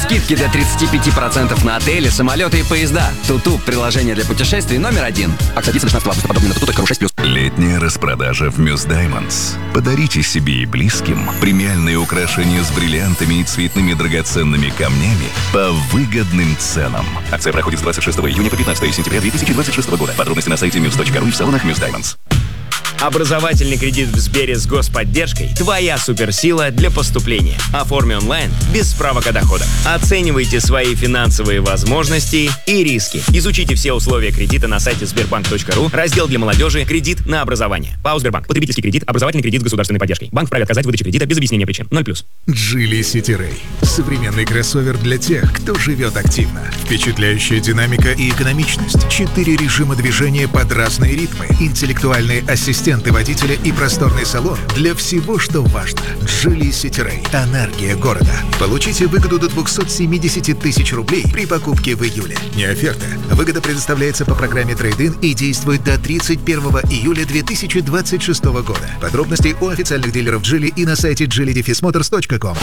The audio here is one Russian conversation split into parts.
Скидки до 35% на отели, самолеты и поезда. Туту – приложение для путешествий номер 1. Акция длится до 16 августа. Подробнее на tutu.ru 6+. Летняя распродажа в Muse Diamonds. Подарите себе и близким премиальные украшения с бриллиантами и цветными драгоценными камнями по выгодным ценам. Акция проходит с 26 июня по 15 сентября 2026 года. Подробности на сайте muse.ru и в салонах Muse Diamonds. Образовательный кредит в Сбере с господдержкой – твоя суперсила для поступления. Оформи онлайн без справок о доходах. Оценивайте свои финансовые возможности и риски. Изучите все условия кредита на сайте sberbank.ru, раздел для молодежи «Кредит на образование». ПАО «Сбербанк». Потребительский кредит, образовательный кредит с государственной поддержкой. Банк вправе отказать в выдаче кредита без объяснения причин. 0+. Geely City Ray. Современный кроссовер для тех, кто живет активно. Впечатляющая динамика и экономичность. 4 режима движения под разные ритмы. Интеллектуальные ассистенты водителя и просторный салон для всего, что важно. Geely City Ray. Энергия города. Получите выгоду до 270 тысяч рублей при покупке в июле. Не оферта. Выгода предоставляется по программе Trade-in и действует до 31 июля 2026 года. Подробности у официальных дилеров Geely и на сайте geely-motors.com.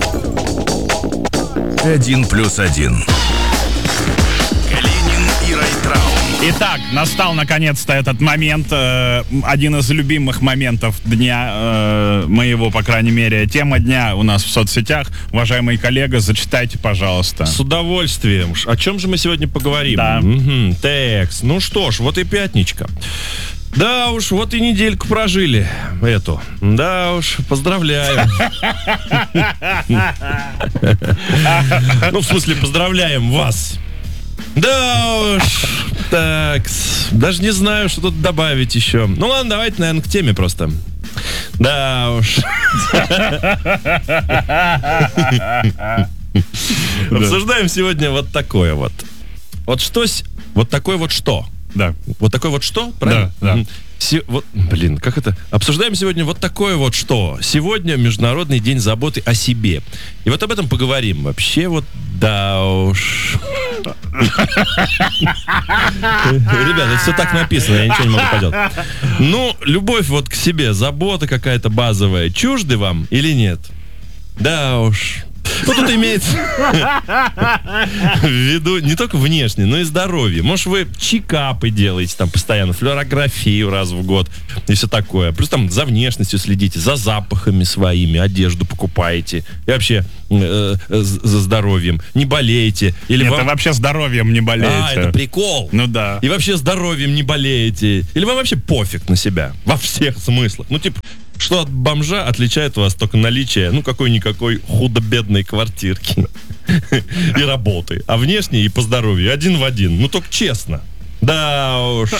1+1. Калинин и Райтраун. Итак, настал наконец-то этот момент, один из любимых моментов дня, моего, по крайней мере, тема дня у нас в соцсетях. Уважаемый коллега, зачитайте, пожалуйста. С удовольствием. О чем же мы сегодня поговорим? Да. Текст. Ну что ж, вот и пятничка. Да уж, вот и недельку прожили эту. Да уж, поздравляем. Ну, в смысле, поздравляем вас. Да уж, так, даже не знаю, что тут добавить еще. Ну ладно, давайте, наверное, к теме просто. Да уж. Обсуждаем сегодня вот такое вот. Вот что, вот такое вот что. Да. Вот такое вот что, правильно? Да. Вот, блин, как это? Обсуждаем сегодня вот такое вот что. Сегодня Международный день заботы о себе. И вот об этом поговорим. Вообще вот, да уж. Ребята, это все так написано, я ничего не могу поделать. Ну, любовь вот к себе, забота какая-то базовая. Чужды вам или нет? Да уж. Ну, тут имеется в виду не только внешне, но и здоровье. Может, вы чекапы делаете там постоянно, флюорографию раз в год и все такое. Плюс там за внешностью следите, за запахами своими, одежду покупаете. И вообще за здоровьем. Не болеете. Или Нет, вам... вообще здоровьем не болеете. А, это прикол. Ну да. И вообще здоровьем не болеете. Или вам вообще пофиг на себя. Во всех смыслах. Ну, типа, что от бомжа отличает вас только наличие, ну, какой-никакой худо-бедной квартирки и работы. А внешне и по здоровью один в один. Ну, только честно. Да уж.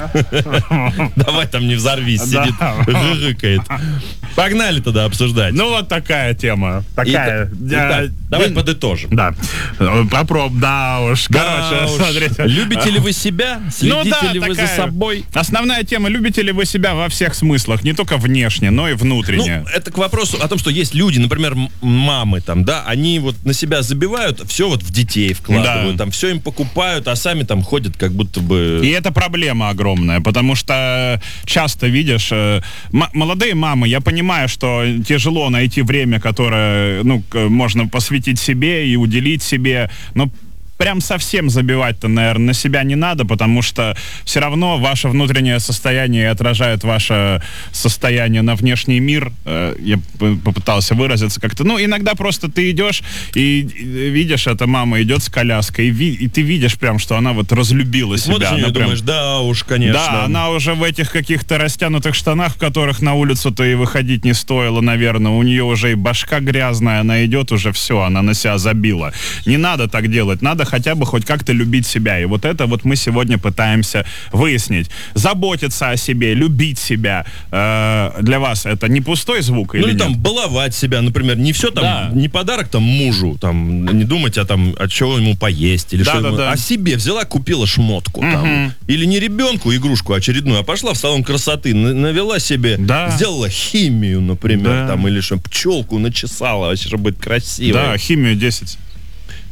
Давай там не взорвись, сидит, рыкает. Погнали тогда обсуждать. Ну, вот такая тема. Такая. Итак, давай подытожим. Да. Попробуем. Да уж. Короче, смотрите. Любите ли вы себя? Следите ли вы за собой? Основная тема: любите ли вы себя во всех смыслах, не только внешне, но и внутренне. Ну, это к вопросу о том, что есть люди, например, мамы там, да, они вот на себя забивают, все вот в детей вкладывают, Да. там все им покупают, а сами там ходят как будто бы... И это проблема огромная, потому что часто видишь, молодые мамы, я понимаю, что тяжело найти время, которое, ну, можно посвятить себе и уделить себе, но прям совсем забивать-то, наверное, на себя не надо, потому что все равно ваше внутреннее состояние отражает ваше состояние на внешний мир. Я попытался выразиться как-то. Ну, иногда просто ты идешь и видишь, эта мама идет с коляской, и ты видишь прям, что она вот разлюбила себя. Смотришь на нее и думаешь, да уж, конечно. Да, она уже в этих каких-то растянутых штанах, в которых на улицу-то и выходить не стоило, наверное. У нее уже и башка грязная, она идет уже, все, она на себя забила. Не надо так делать, надо хотя бы хоть как-то любить себя. И вот это вот мы сегодня пытаемся выяснить. Заботиться о себе, любить себя. Для вас это не пустой звук или Ну, или нет? там баловать себя, например, не все там, Да. не подарок там мужу, там, не думать, от чего ему поесть, или что ему, а себе взяла, купила шмотку, там, или не ребенку игрушку очередную, а пошла в салон красоты, навела себе, сделала химию, например, там, или что, пчелку начесала, вообще, чтобы быть красивой. Да, химию 10.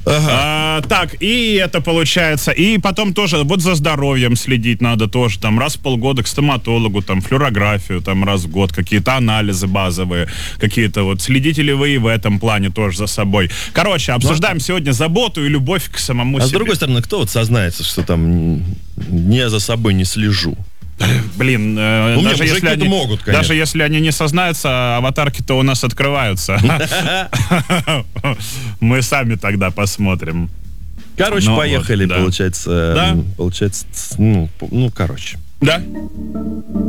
Так, и это получается. И потом тоже вот за здоровьем следить надо тоже. Там раз в полгода к стоматологу, там флюорографию, там раз в год, какие-то анализы базовые, какие-то вот. Следите ли вы и в этом плане тоже за собой. Короче, обсуждаем сегодня заботу и любовь к самому себе. А с другой стороны, кто вот сознается, что там я за собой не слежу? Блин, даже если они могут, конечно. Даже если они не сознаются, аватарки-то у нас открываются. Мы сами тогда посмотрим. Короче, поехали, получается. Да? Получается, короче. Да.